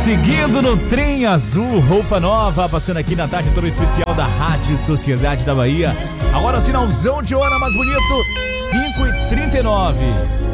Seguindo no Trem Azul, roupa nova, passando aqui na tarde toda especial da Rádio Sociedade da Bahia. Agora o sinalzão de hora mais bonito, 5h39.